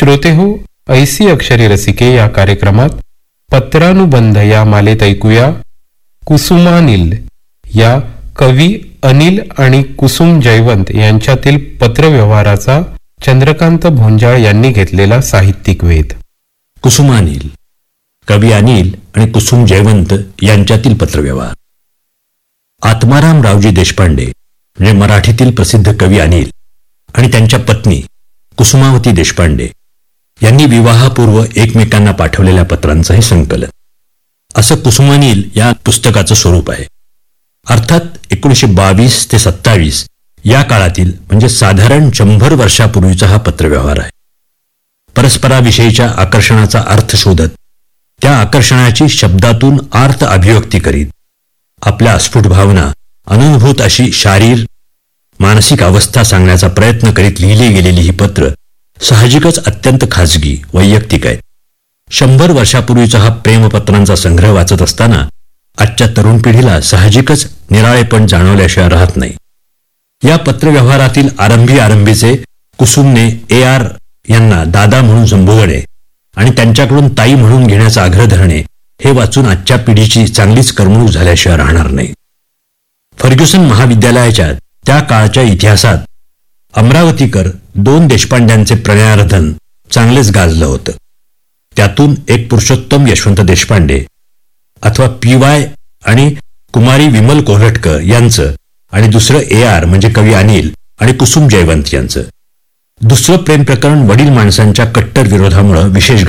श्रोते हो, ऐसी अक्षरे रसिके या कार्यक्रमात पत्रानुबंध या मालेत ऐकूया कुसुमानील या कवी अनिल आणि कुसुम जयवंत यांच्यातील पत्रव्यवहाराचा चंद्रकांत भोंजाळ यांनी घेतलेला साहित्यिक वेध. कुसुमानील, कवी अनिल आणि कुसुम जयवंत यांच्यातील पत्रव्यवहार. आत्माराम रावजी देशपांडे म्हणजे मराठीतील प्रसिद्ध कवी अनिल आणि त्यांच्या पत्नी कुसुमावती देशपांडे यांनी विवाहापूर्व एकमेकांना पाठवलेल्या पत्रांचं हे संकलन. असं कुसुमानील या पुस्तकाचं स्वरूप आहे. अर्थात 1922 ते 27 या काळातील म्हणजे साधारण 100 वर्षापूर्वीचा हा पत्रव्यवहार आहे. परस्पराविषयीच्या आकर्षणाचा अर्थ शोधत, त्या आकर्षणाची शब्दातून आर्त अभिव्यक्ती करीत, आपल्या अस्फुट भावना, अनुभूत अशी शारीर मानसिक अवस्था सांगण्याचा प्रयत्न करीत लिहिली गेलेली ही पत्र साहजिकच अत्यंत खाजगी, वैयक्तिक आहेत. 100 वर्षापूर्वीचा हा प्रेमपत्रांचा संग्रह वाचत असताना आजच्या तरुण पिढीला साहजिकच निराळेपण जाणवल्याशिवाय राहत नाही. या पत्रव्यवहारातील आरंभीचे कुसुमने AR यांना दादा म्हणून संबोधणे आणि त्यांच्याकडून ताई म्हणून घेण्याचा आग्रह धरणे हे वाचून आजच्या पिढीची चांगलीच करमणूक झाल्याशिवाय राहणार नाही. फर्ग्युसन महाविद्यालयाच्या त्या काळच्या इतिहासात अमरावतीकर 2 देशपांड्यांचे प्रणयार्धन चांगलेच गाजलं होतं. त्यातून एक पुरुषोत्तम यशवंत देशपांडे अथवा PY आणि कुमारी विमल कोल्हटकर यांचं आणि दुसरं AR म्हणजे कवी अनिल आणि कुसुम जयवंत यांचं. दुसरं प्रेम प्रकरण वडील माणसांच्या कट्टर विरोधामुळे विशेष